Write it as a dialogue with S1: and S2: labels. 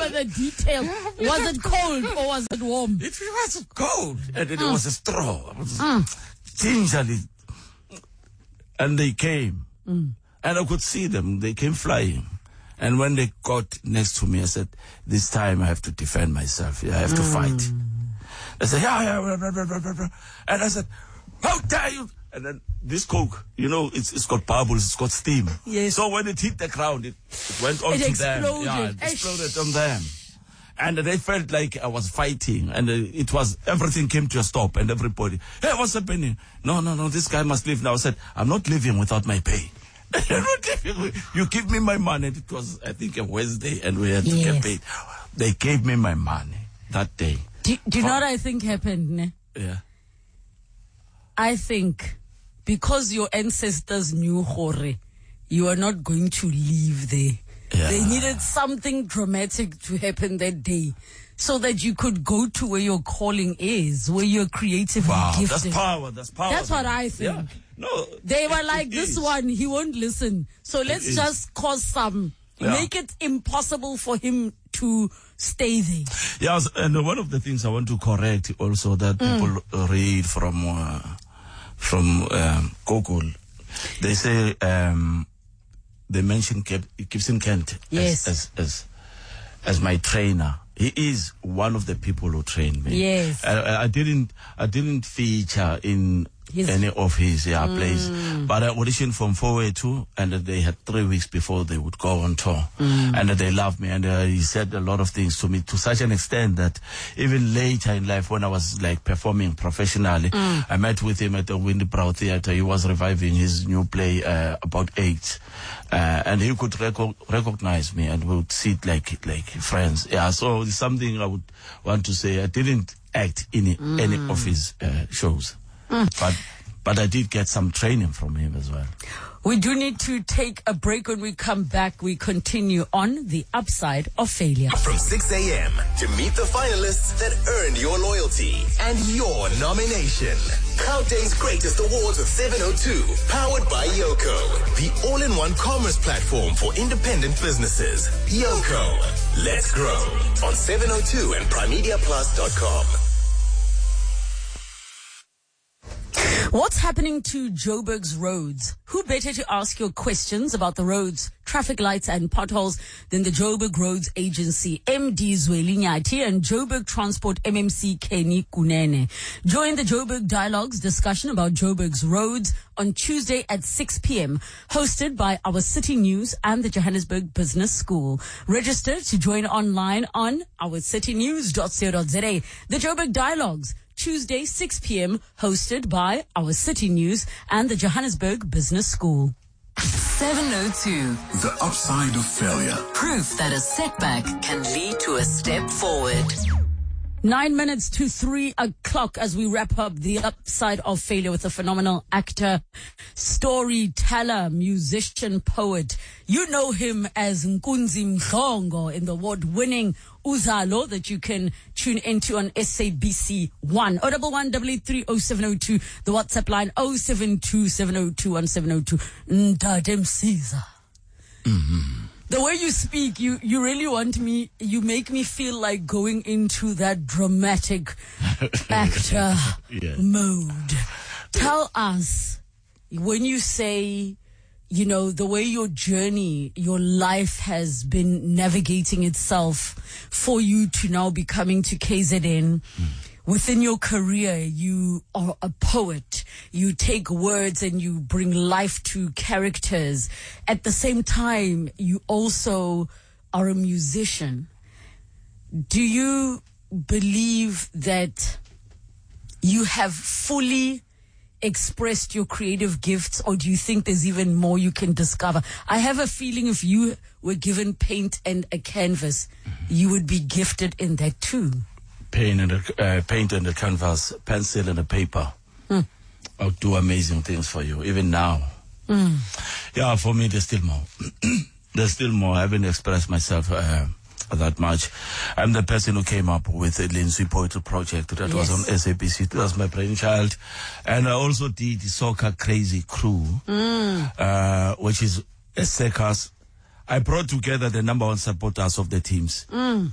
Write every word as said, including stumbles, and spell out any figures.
S1: remember the details. Was it cold or was it warm?
S2: It was cold, and it
S1: Mm.
S2: was a straw. It was
S1: Mm.
S2: gingerly. And they came,
S1: Mm.
S2: and I could see them. They came flying. And when they got next to me, I said, this time I have to defend myself. I have to
S1: Mm.
S2: fight. They said, yeah, yeah, blah, blah, blah, blah, blah. And I said, how dare you? And then this Coke, you know, it's, it's got bubbles, it's got steam.
S1: Yes.
S2: So when it hit the ground, it, it went on
S1: It
S2: to
S1: exploded.
S2: them. Yeah, it
S1: Eish.
S2: exploded on them. And they felt like I was fighting, and uh, it was, everything came to a stop, and everybody, hey, what's happening? No, no, no, this guy must leave now. I said, I'm not leaving without my pay. I'm not leaving. You give me my money. It was, I think, a Wednesday, and we had to
S1: Yes.
S2: get paid. They gave me my money that day.
S1: Do, do you know what I think happened? Ne?
S2: Yeah.
S1: I think because your ancestors knew Hore, you are not going to leave there.
S2: Yeah.
S1: They needed something dramatic to happen that day so that you could go to where your calling is, where you're creatively
S2: Wow,
S1: gifted.
S2: that's power, that's power.
S1: That's what I think.
S2: Yeah. No,
S1: They were
S2: it-
S1: like,
S2: it
S1: this
S2: is.
S1: one, he won't listen. So let's
S2: is.
S1: just cause some,
S2: Yeah.
S1: make it impossible for him to stay there.
S2: Yes, and one of the things I want to correct also that
S1: Mm.
S2: people read from uh, from um, Google, they say um, they mention Kip- Gibson Kent
S1: Yes.
S2: as, as as as my trainer. He is one of the people who trained me.
S1: Yes.
S2: I, I didn't I didn't feature in
S1: His-
S2: any of his yeah, plays, but I auditioned from four A two, and they had three weeks before they would go on tour, and they loved me, and uh, he said a lot of things to me to such an extent that even later in life, when I was like performing professionally, I met with him at the Windy Brow Theatre. He was reviving his new play uh, about AIDS, uh, and he could reco- recognize me, and we would sit like like friends. Yeah, so it's something I would want to say. I didn't act in any of his uh, shows. But but I did get some training from him as well.
S1: We do need to take a break. When we come back, we continue on the upside of failure.
S3: From six a.m. to meet the finalists that earned your loyalty and your nomination. Gauteng's greatest awards with seven oh two, powered by Yoko, the all-in-one commerce platform for independent businesses. Yoko, let's grow on seven oh two and primedia plus dot com.
S1: What's happening to Joburg's roads? Who better to ask your questions about the roads, traffic lights and potholes than the Joburg Roads Agency, M D Zweli Nyathi and Joburg Transport M M C Kenny Kunene. Join the Joburg Dialogues discussion about Joburg's roads on Tuesday at six p.m. hosted by our City News and the Johannesburg Business School. Register to join online on our city news dot co dot za. The Joburg Dialogues, Tuesday, six p.m., hosted by our City News and the Johannesburg Business School.
S4: seven oh two.
S5: The upside of failure.
S4: Proof that a setback can lead to a step forward.
S1: Nine minutes to three o'clock as we wrap up the upside of failure with a phenomenal actor, storyteller, musician, poet. You know him as Nkunzi Mhlongo in the award-winning Uzalo that you can tune into on S A B C one. oh one one, double eight three, oh seven oh two. The WhatsApp line oh seven two, seven oh two, one seven oh two. Ndadem Caesar.
S2: Mm-hmm.
S1: The way you speak, you, you really want me, you make me feel like going into that dramatic actor
S2: Yeah.
S1: mode. Tell us, when you say, you know, the way your journey, your life has been navigating itself for you to now be coming to K Z N. Mm. Within your career, you are a poet. You take words and you bring life to characters. At the same time, you also are a musician. Do you believe that you have fully expressed your creative gifts, or do you think there's even more you can discover? I have a feeling if you were given paint and a canvas, you would be gifted in that too.
S2: Paint and a, uh, paint and a canvas, pencil and a paper.
S1: Mm.
S2: I'll do amazing things for you, even now.
S1: Mm.
S2: Yeah, for me, there's still more. There's still more. I haven't expressed myself uh, that much. I'm the person who came up with the Lindsay Poetry Project that
S1: Yes.
S2: was on S A B C. That was my brainchild. And I also did the Soccer Crazy Crew,
S1: Mm.
S2: uh, which is a circus. I brought together the number one supporters of the teams.
S1: Mm.